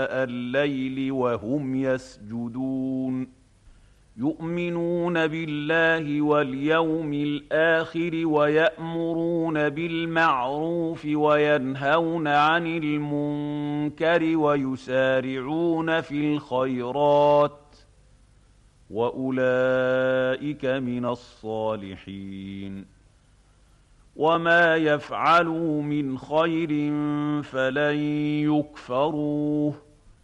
الليل وهم يسجدون يؤمنون بالله واليوم الآخر ويأمرون بالمعروف وينهون عن المنكر ويسارعون في الخيرات وأولئك من الصالحين وما يفعلوا من خير فلن يكفروه